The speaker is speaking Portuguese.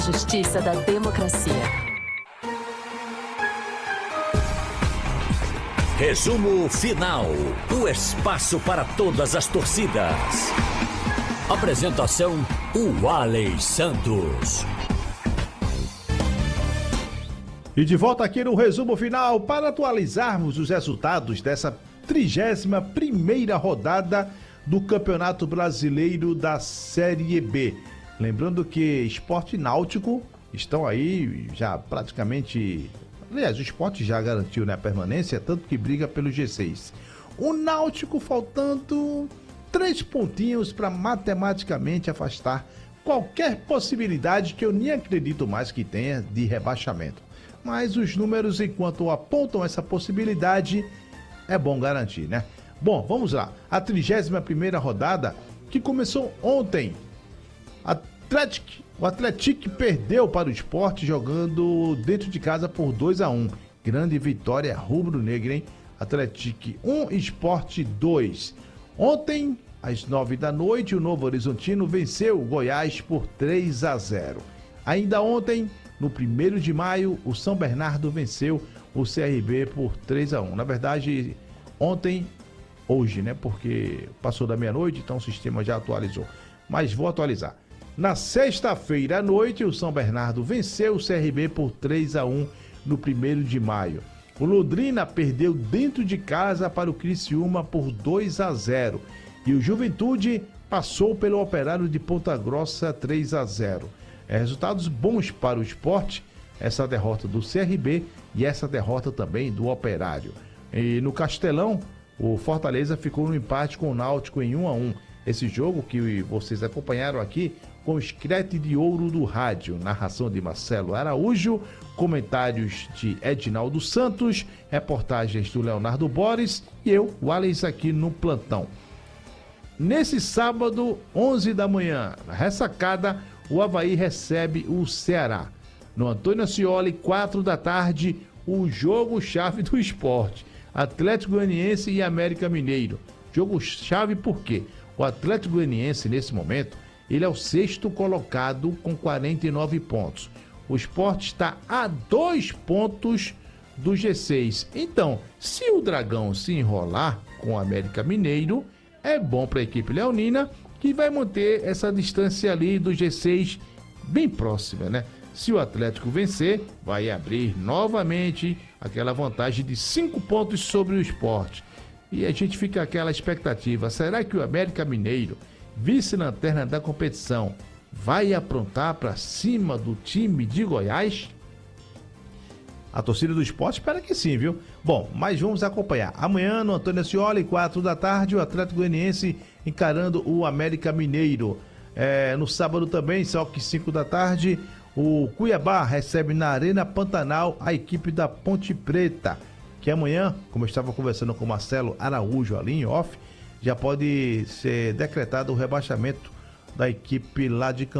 Justiça da democracia. Resumo final. O espaço para todas as torcidas. Apresentação: o Alex Santos. E de volta aqui no resumo final para atualizarmos os resultados dessa 31ª rodada do Campeonato Brasileiro da Série B. Lembrando que Sport e Náutico estão aí já praticamente... Aliás, o Sport já garantiu, né, a permanência, tanto que briga pelo G6. O Náutico faltando 3 pontinhos para matematicamente afastar qualquer possibilidade, que eu nem acredito mais que tenha, de rebaixamento. Mas os números, enquanto apontam essa possibilidade, é bom garantir, né? Bom, vamos lá. A 31ª rodada, que começou ontem. O Atlético perdeu para o Sport jogando dentro de casa por 2-1. Grande vitória rubro-negra, hein? Atlético 1, Sport 2. Ontem, às 9 da noite, o Novo Horizontino venceu o Goiás por 3-0. Ainda ontem, no 1º de maio, o São Bernardo venceu o CRB por 3-1. Na verdade, hoje, né? Porque passou da meia-noite, então o sistema já atualizou. Mas vou atualizar. Na sexta-feira à noite, o São Bernardo venceu o CRB por 3-1 no 1º de maio. O Londrina perdeu dentro de casa para o Criciúma por 2-0. E o Juventude passou pelo Operário de Ponta Grossa 3-0. Resultados bons para o Sport, essa derrota do CRB e essa derrota também do Operário. E no Castelão, o Fortaleza ficou no empate com o Náutico em 1-1. Esse jogo que vocês acompanharam aqui com o escrete de ouro do rádio, narração de Marcelo Araújo, comentários de Edinaldo Santos, reportagens do Leonardo Boris e eu, o Alex, aqui no plantão. Nesse sábado, 11 da manhã, na ressacada, o Avaí recebe o Ceará. No Antônio Ascioli, 4 da tarde, o jogo-chave do esporte. Atlético Goianiense e América Mineiro. Jogo-chave por quê? O Atlético Goianiense, nesse momento, ele é o 6º colocado com 49 pontos. O Sport está a 2 pontos do G6. Então, se o Dragão se enrolar com o América Mineiro, é bom para a equipe leonina, que vai manter essa distância ali do G6 bem próxima, né? Se o Atlético vencer, vai abrir novamente aquela vantagem de 5 pontos sobre o Sport. E a gente fica aquela expectativa, será que o América Mineiro, vice-lanterna da competição, vai aprontar para cima do time de Goiás? A torcida do Sport espera que sim, viu? Bom, mas vamos acompanhar. Amanhã, no Antônio Ascioli, 4 da tarde, o Atlético Goianiense encarando o América Mineiro. No sábado também, só que 5 da tarde, o Cuiabá recebe na Arena Pantanal a equipe da Ponte Preta, que amanhã, como eu estava conversando com o Marcelo Araújo ali em off, já pode ser decretado o rebaixamento da equipe lá de Campinas.